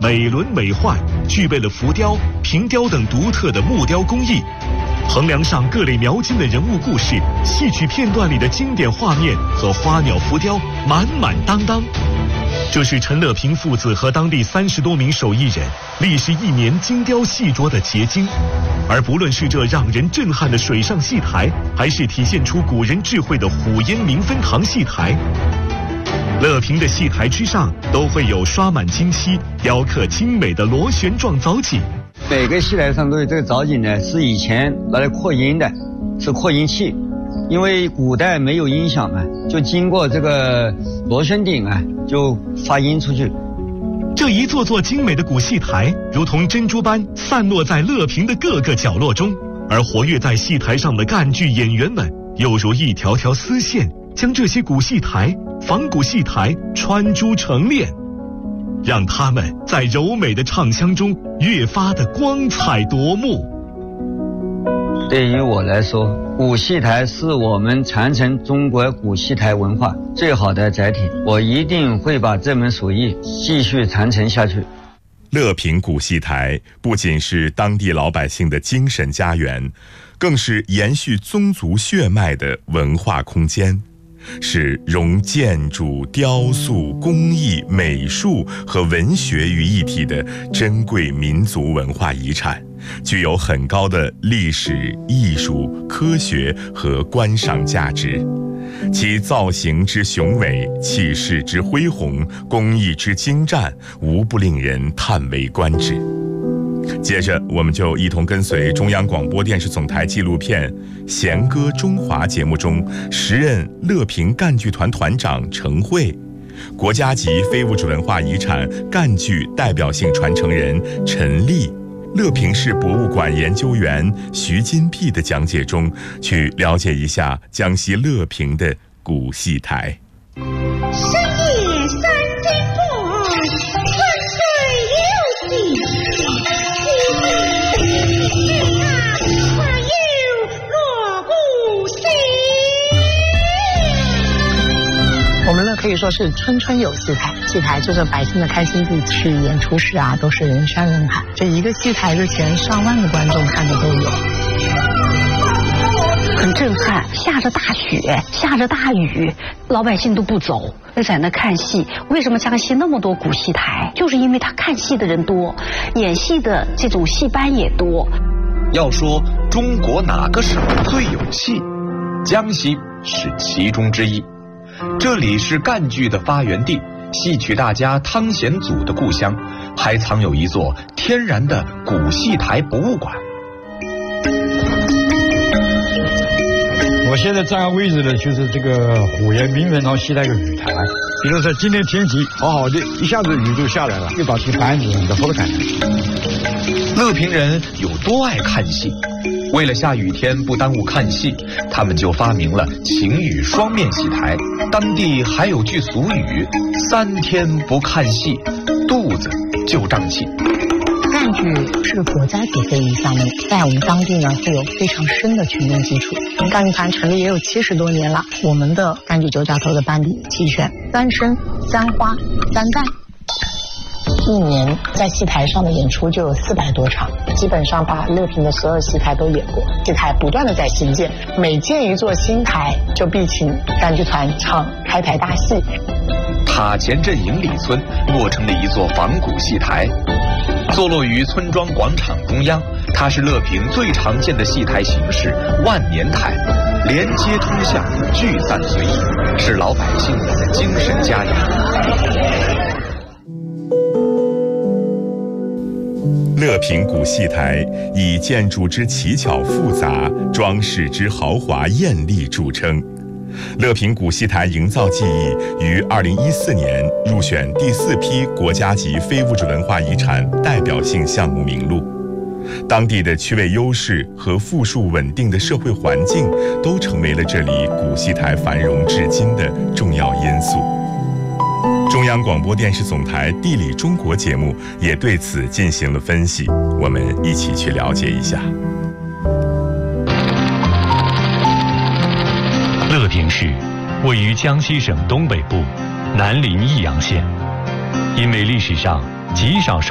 美轮美奂，具备了浮雕、平雕等独特的木雕工艺。横梁上各类描金的人物故事、戏曲片段里的经典画面和花鸟浮雕满满当当。这是陈乐平父子和当地30多名手艺人历时1年精雕细琢的结晶。而不论是这让人震撼的水上戏台，还是体现出古人智慧的虎烟明分堂戏台，乐平的戏台之上都会有刷满金漆、雕刻精美的螺旋状藻井。 每个戏台上都有这个藻井呢，是以前拿来扩音的，是扩音器。因为古代没有音响啊，就经过这个螺旋顶啊，就发音出去。 这一座座精美的古戏台，如同珍珠般散落在乐平的各个角落中，而活跃在戏台上的赣剧演员们，又如一条条丝线，将这些古戏台、仿古戏台穿珠成链，让他们在柔美的唱腔中越发的光彩夺目。 对于我来说，古戏台是我们传承中国古戏台文化最好的载体，我一定会把这门手艺继续传承下去。 乐平古戏台不仅是当地老百姓的精神家园，更是延续宗族血脉的文化空间，是融建筑、雕塑、工艺、美术和文学于一体的珍贵民族文化遗产，具有很高的历史、艺术、科学和观赏价值。其造型之雄伟，气势之恢宏，工艺之精湛，无不令人叹为观止。接着我们就一同跟随中央广播电视总台纪录片《弦歌中华》节目中时任乐平赣剧团团长程慧，国家级非物质文化遗产赣剧代表性传承人陈丽，乐平市博物馆研究员徐金碧的讲解中，去了解一下江西乐平的古戏台。 深夜三更过，春水流水，花有落不息。 我们呢可以说是村村有戏台，戏台就是百姓的开心地，去演出时啊都是人山人海，这一个戏台之前上万的观众看的都有。 很震撼，下着大雪，下着大雨，老百姓都不走，在那看戏。为什么江西那么多古戏台？就是因为他看戏的人多，演戏的这种戏班也多。 要说中国哪个省最有戏，江西是其中之一。这里是赣剧的发源地，戏曲大家汤显祖的故乡，还藏有一座天然的古戏台博物馆。 我现在站的位置呢，就是这个虎岩明文堂戏台的雨台。比如说今天天气好的，一下子雨就下来了，就把这板子在后头看。 乐平人有多爱看戏，为了下雨天不耽误看戏，他们就发明了晴雨双面戏台。当地还有句俗语：3天不看戏，肚子就胀气。 赣剧是国家级非遗项目，在我们当地呢会有非常深的群众基础。赣剧团成立也有70多年了，我们的赣剧9角头的班底齐全，3生、3花、3旦。1年在戏台上的演出就有400多场，基本上把乐平的所有戏台都演过。戏台不断的在新建，每建一座新台就必请赣剧团唱开台大戏。 塔前镇营里村落成了一座仿古戏台，坐落于村庄广场中央，它是乐平最常见的戏台形式万年台，连接通向，聚散随意，是老百姓的精神家园。 乐平古戏台以建筑之奇巧复杂、装饰之豪华艳丽著称。乐平古戏台营造技艺于2014年入选第4批国家级非物质文化遗产代表性项目名录。当地的区位优势和富庶稳定的社会环境，都成为了这里古戏台繁荣至今的重要因素。中央广播电视总台地理中国节目也对此进行了分析，我们一起去了解一下。 乐平市位于江西省东北部南临益阳县，因为历史上极少受